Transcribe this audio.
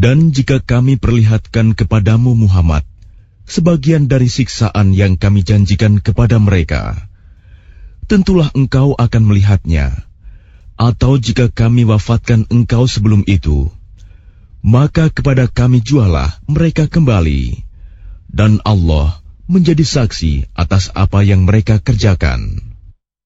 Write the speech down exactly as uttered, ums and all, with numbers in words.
Dan jika kami perlihatkan kepadamu Muhammad sebagian dari siksaan yang kami janjikan kepada mereka, tentulah engkau akan melihatnya. Atau jika kami wafatkan engkau sebelum itu, maka kepada kami jualah mereka kembali, dan Allah menjadi saksi atas apa yang mereka kerjakan.